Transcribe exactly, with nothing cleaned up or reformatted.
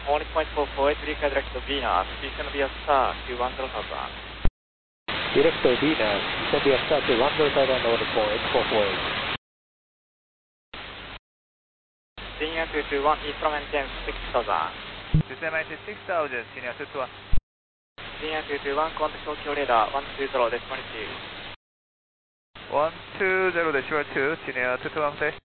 Only point four four eight, three direct to Venus, descend via star to one zero thousand. Direct to Venus, descend via star to one zero thousand, only point four four eight. Senior two two one, East from maintain six thousand. Descend maintain six thousand, senior two two one. Senior two two one, contact Tokyo radar one two zero decimal two. one two zero decimal two, senior two two one, say.